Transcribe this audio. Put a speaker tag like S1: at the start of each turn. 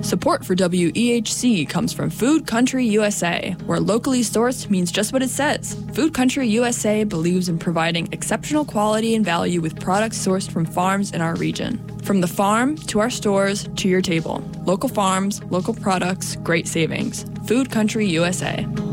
S1: Support for WEHC comes from Food Country USA, where locally sourced means just what it says. Food Country USA believes in providing exceptional quality and value with products sourced from farms in our region. From the farm to our stores to your table. Local farms, local products, great savings. Food Country USA.